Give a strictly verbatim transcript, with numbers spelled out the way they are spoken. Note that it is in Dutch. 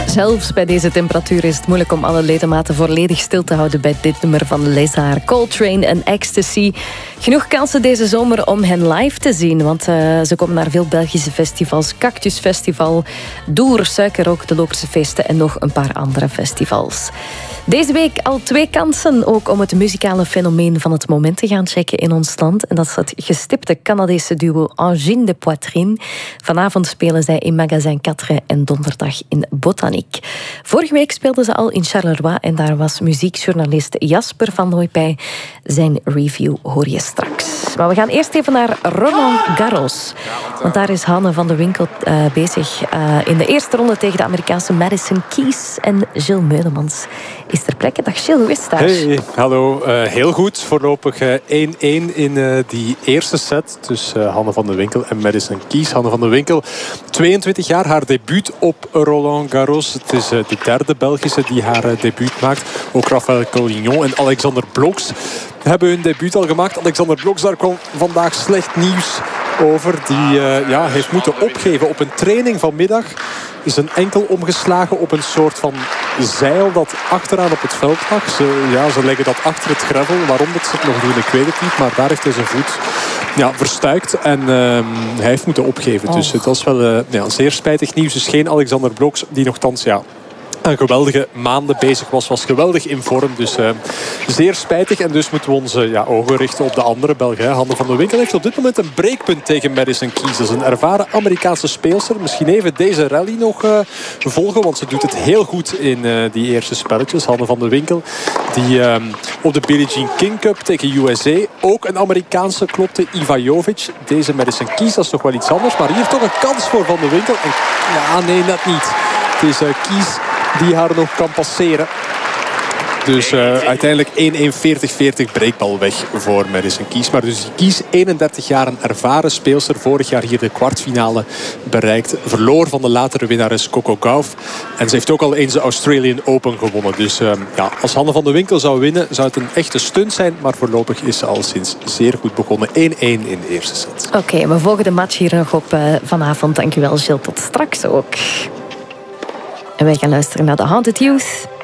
Zelfs bij deze temperatuur is het moeilijk om alle ledematen volledig stil te houden bij dit nummer van Lézard. Coltrane en Ecstasy. Genoeg kansen deze zomer om hen live te zien, want uh, ze komen naar veel Belgische festivals. Cactus Festival, Doer, Suikerrook, de Loperse Feesten en nog een paar andere festivals. Deze week al twee kansen ook om het muzikale fenomeen van het moment te gaan checken in ons land. En dat is het gestipte Canadese duo Angine de Poitrine. Vanavond spelen zij in Magazijn Quatre en donderdag in Botaniek. Vorige week speelden ze al in Charleroi en daar was muziekjournalist Jasper van Nooij. Zijn review hoor je straks. Maar we gaan eerst even naar Roland Garros. Want daar is Hanne van de Winkel uh, bezig uh, in de eerste ronde tegen de Amerikaanse Madison Keys en Gilles Meulemans is ter plekke. Dag Gilles, hoe is het daar? Hey, hallo. Uh, heel goed. Voorlopig uh, één-één in uh, die eerste set. Dus uh, Hanne van de Winkel en Madison Keys. Hanne van de Winkel, tweeëntwintig jaar, haar debuut op Roland Garros. Het is uh, de derde Belgische die haar uh, debuut maakt. Ook Raphaël Collignon en Alexander Blokx hebben hun debuut al gemaakt. Alexander Blokx, daar kwam vandaag slecht nieuws over. Die uh, ja, heeft moeten opgeven op een training vanmiddag. Is een enkel omgeslagen op een soort van zeil dat achteraan op het veld lag. Ze, ja, ze leggen dat achter het gravel. Waarom dat ze het nog doen, ik weet het niet. Maar daar heeft hij zijn voet ja, verstuikt. En uh, hij heeft moeten opgeven. Oh. Dus het was wel uh, ja, zeer spijtig nieuws. Dus geen Alexander Blokx, die nogthans ja, een geweldige maanden bezig was. Was geweldig in vorm. Dus uh, zeer spijtig. En dus moeten we onze ja, ogen richten op de andere Belgen. Hanne van de Winkel heeft op dit moment een breekpunt tegen Madison Keys. Dat is een ervaren Amerikaanse speelster. Misschien even deze rally nog uh, volgen. Want ze doet het heel goed in uh, die eerste spelletjes. Hanne van de Winkel. Die uh, op de Billie Jean King Cup tegen U S A ook een Amerikaanse klopte. Iva Jovic. Deze Madison Keys, dat is toch wel iets anders. Maar hier toch een kans voor Van de Winkel. En, ja, nee, net niet. Het is uh, Keys die haar nog kan passeren. Dus uh, uiteindelijk één-één veertig veertig breekbal weg voor Madison Keys. Maar dus Keys, eenendertig jaar, een ervaren speelster. Vorig jaar hier de kwartfinale bereikt. Verloor van de latere winnares Coco Gauff. En ze heeft ook al eens de Australian Open gewonnen. Dus uh, ja, als Hanne van de Winkel zou winnen, zou het een echte stunt zijn. Maar voorlopig is ze al sinds zeer goed begonnen. één-één in de eerste set. Oké, okay, we volgen de match hier nog op uh, vanavond. Dankjewel, Gilles. Tot straks ook. En wij gaan luisteren naar The Haunted Youth.